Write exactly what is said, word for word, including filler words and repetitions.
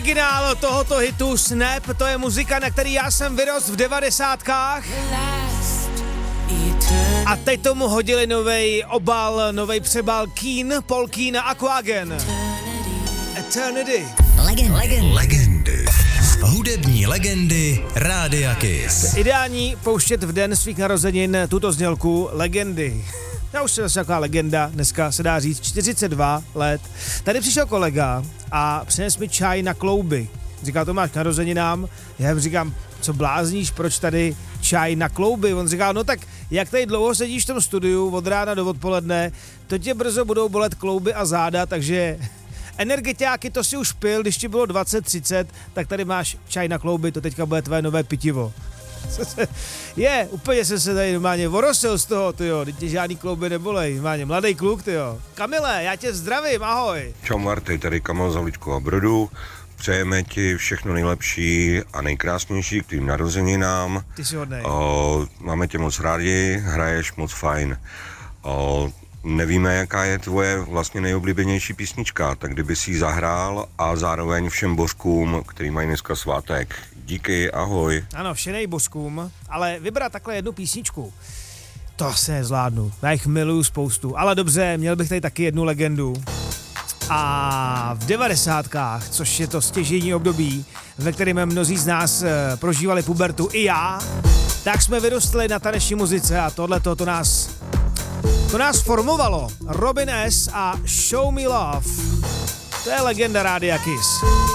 Originál tohoto hitu Snap, to je muzika, na který já jsem vyrost v devadesátkách. A teď tomu hodili novej obal, novej přebal Keen, Paul Keen a Aquagen. Eternity. Legend. Legend. Legendy. Hudební legendy Rádia Kiss. Ideální pouštět v den svých narozenin tuto znělku Legendy. Já už jsem zase taková legenda, dneska se dá říct čtyřicet dva let. Tady přišel kolega a přines mi čaj na klouby. Říkal, to máš k narozeninám. Já mu říkám, co blázníš, proč tady čaj na klouby? On říkal, no tak jak tady dlouho sedíš v tom studiu od rána do odpoledne, to tě brzo budou bolet klouby a záda, takže energetiáky to si už pil, když ti bylo dvacet třicet, tak tady máš čaj na klouby, to teďka bude tvé nové pitivo. Je, úplně jsem se tady normálně vorosil z toho, tyjo, teď tě žádný klouby nebolej, normálně mladý kluk, tyjo. Kamile, já tě zdravím, ahoj. Čau Marty, tady Kamil z Havlíčkova a Brodu. Přejeme ti všechno nejlepší a nejkrásnější k tvým narozeninám. Ty jsi hodnej. O, máme tě moc rádi, hraješ moc fajn. O, nevíme, jaká je tvoje vlastně nejoblíbenější písnička, tak kdyby si ji zahrál a zároveň všem božkům, který mají dneska svátek. Díky, ahoj. Ano, všenej božkům, ale vybrat takhle jednu písničku, to se nezvládnu. Já jich miluju spoustu, ale dobře, měl bych tady taky jednu legendu. A v devadesátkách, což je to stěžejní období, ve kterém mnozí z nás e, prožívali pubertu, i já, tak jsme vyrostli na taneční muzice a tohleto to nás, to nás formovalo. Robin S. a Show Me Love. To je legenda Rádia Kiss.